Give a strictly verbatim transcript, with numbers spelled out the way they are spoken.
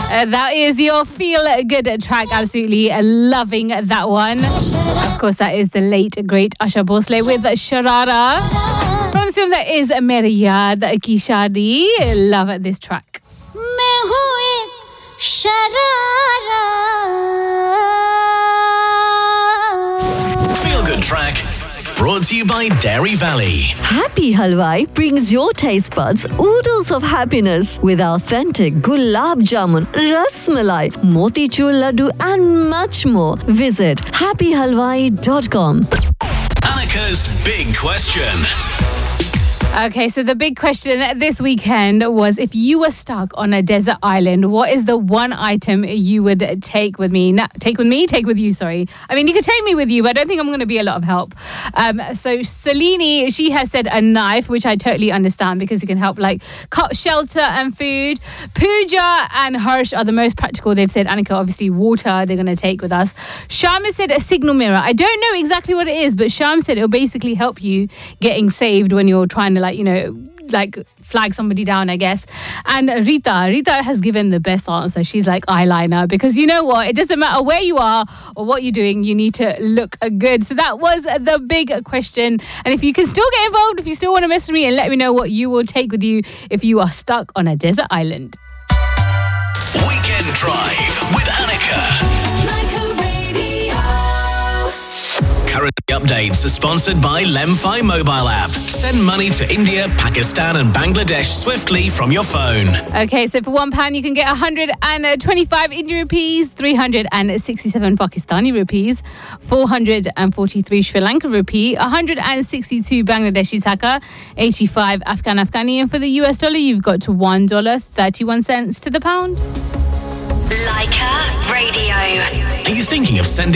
Uh, that is your feel good track. Absolutely loving that one. Of course, that is the late great Asha Bhosle with Sharara from the film that is Mere Yaad Ki Shaadi. Love this track. Feel good track. Brought to you by Dairy Valley. Happy Halwai brings your taste buds oodles of happiness with authentic gulab jamun, ras malai, motichur laddu and much more. Visit happy halwai dot com. Annika's big question. Okay, so the big question this weekend was, if you were stuck on a desert island, what is the one item you would take with me? Nah, take with me? Take with you, sorry. I mean, you could take me with you, but I don't think I'm going to be a lot of help. Um, so Salini, she has said a knife, which I totally understand because it can help like cut shelter and food. Pooja and Harsh are the most practical. They've said, Annika, obviously water they're going to take with us. Sham has said a signal mirror. I don't know exactly what it is, but Sham said it'll basically help you getting saved when you're trying to like, you know, like flag somebody down, I guess. And Rita, Rita has given the best answer. She's like eyeliner, because you know what? It doesn't matter where you are or what you're doing, you need to look good. So that was the big question. And if you can still get involved, if you still want to message me and let me know what you will take with you if you are stuck on a desert island. Weekend Drive with Annika. Current updates are sponsored by Lemfi mobile app. Send money to India, Pakistan and Bangladesh swiftly from your phone. Okay, so for one pound you can get one hundred twenty-five Indian rupees, three hundred sixty-seven Pakistani rupees, four hundred forty-three Sri Lankan rupee, one hundred sixty-two Bangladeshi taka, eighty-five Afghan Afghani, and for the U S dollar you've got to one dollar thirty-one cents to the pound. Leica Radio. Are you thinking of sending